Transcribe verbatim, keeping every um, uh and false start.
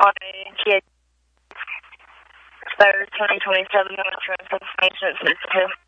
on G third, twenty twenty-seven, insurance information sensitive.